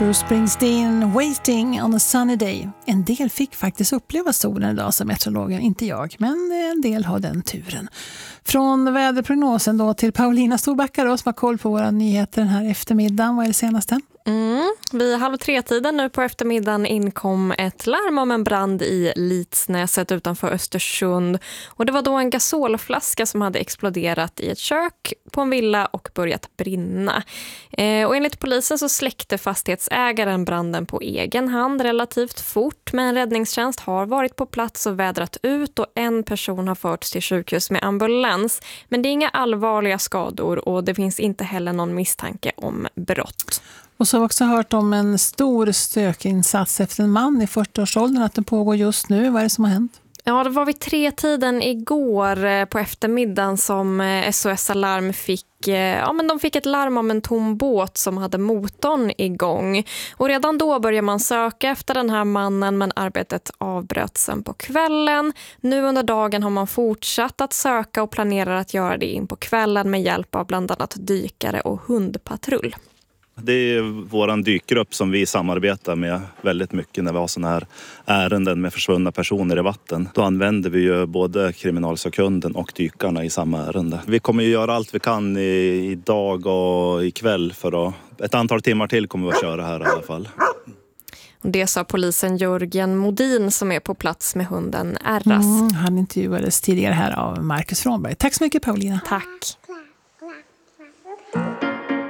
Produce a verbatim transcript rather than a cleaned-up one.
Bruce Springsteen, Waiting on a sunny day. En del fick faktiskt uppleva solen idag som meteorologen, inte jag, men en del har den turen. Från väderprognosen då till Paulina Storbacka då, som har koll på våra nyheter den här eftermiddagen. Vad är det senaste? Mm. Vid halv tre-tiden nu på eftermiddagen inkom ett larm om en brand i Litsnäset utanför Östersund. Och det var då en gasolflaska som hade exploderat i ett kök på en villa och börjat brinna. Eh, och enligt polisen så släckte fastighetsägaren branden på egen hand relativt fort. Men räddningstjänst har varit på plats och vädrat ut och en person har förts till sjukhus med ambulans. Men det är inga allvarliga skador och det finns inte heller någon misstanke om brott. Och så har vi också hört om en stor stökinsats efter en man i fyrtioårsåldern, att den pågår just nu. Vad är det som har hänt? Ja, det var vid tre-tiden igår på eftermiddagen som S O S Alarm fick Ja, men de fick ett larm om en tom båt som hade motorn igång. Och redan då började man söka efter den här mannen, men arbetet avbröts sen på kvällen. Nu under dagen har man fortsatt att söka och planerar att göra det in på kvällen med hjälp av bland annat dykare och hundpatrull. Det är våran dykgrupp som vi samarbetar med väldigt mycket när vi har såna här ärenden med försvunna personer i vatten. Då använder vi ju både kriminalsekunden och dykarna i samma ärende. Vi kommer ju göra allt vi kan i, idag och ikväll för att ett antal timmar till kommer vi att köra här i alla fall. Det sa polisen Jörgen Modin som är på plats med hunden Erras. Mm, han intervjuades tidigare här av Marcus Frånberg. Tack så mycket, Paulina. Tack.